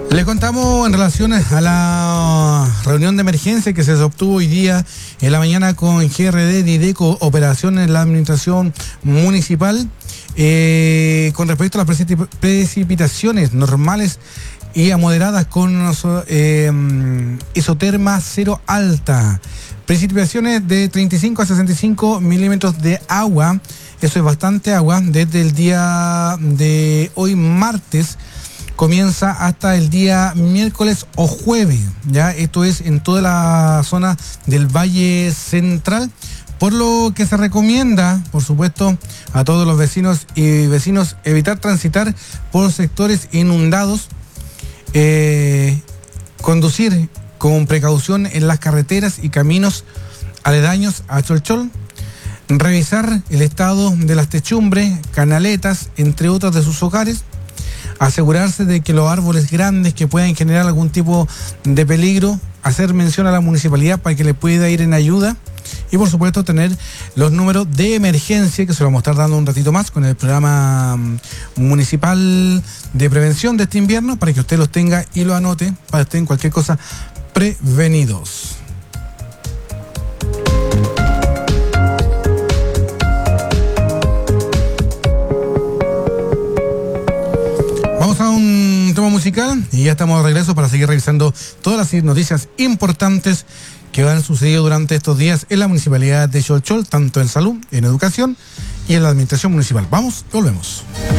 Les contamos en relación a la reunión de emergencia que se obtuvo hoy día en la mañana con GRD, Dideco, operaciones en la administración municipal, con respecto a las precipitaciones normales y a moderadas con isoterma cero alta. Precipitaciones de 35 a 65 milímetros de agua, eso es bastante agua, desde el día de hoy martes. Comienza hasta el día miércoles o jueves, ya esto es en toda la zona del Valle Central, por lo que se recomienda, por supuesto, a todos los vecinos y vecinos evitar transitar por sectores inundados, conducir con precaución en las carreteras y caminos aledaños a Cholchol, revisar el estado de las techumbres, canaletas, entre otras de sus hogares, asegurarse de que los árboles grandes que puedan generar algún tipo de peligro, hacer mención a la municipalidad para que le pueda ir en ayuda y por supuesto tener los números de emergencia que se lo vamos a estar dando un ratito más con el programa municipal de prevención de este invierno para que usted los tenga y lo anote para que estén cualquier cosa prevenidos. A un tema musical y ya estamos de regreso para seguir revisando todas las noticias importantes que han sucedido durante estos días en la municipalidad de Cholchol, tanto en salud, en educación y en la administración municipal. Vamos, volvemos.